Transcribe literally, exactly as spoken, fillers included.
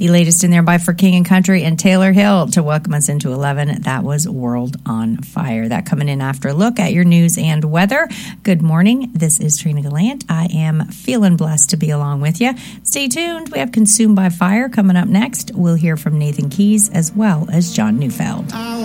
The latest in there by For King and Country and Taylor Hill to welcome us into eleven. That was World on Fire. That coming in after a look at your news and weather. Good morning. This is Trina Gallant. I am feeling blessed to be along with you. Stay tuned. We have Consumed by Fire coming up next. We'll hear from Nathan Keys as well as John Neufeld.